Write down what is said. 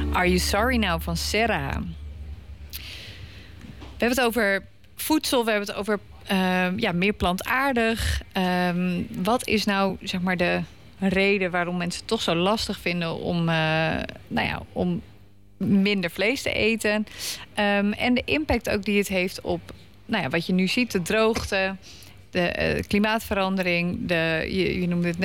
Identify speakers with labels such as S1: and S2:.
S1: Are You Sorry Now van Serra. We hebben het over voedsel, we hebben het over meer plantaardig. Wat is nou zeg maar de reden waarom mensen het toch zo lastig vinden om minder vlees te eten? En de impact ook die het heeft op wat je nu ziet, de droogte, de klimaatverandering, je noemde het